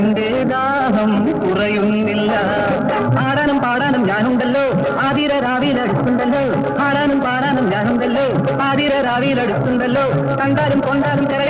ദാഹം കുറയുന്നില്ല. ആടാനും പാടാനും ഞാനുണ്ടല്ലോ, ആതിര രാവിലടുത്തുണ്ടല്ലോ. ആടാനും പാടാനും ഞാനുണ്ടല്ലോ, ആതിര രാവിലടുത്തുണ്ടല്ലോ. കണ്ടാലും കൊണ്ടാലും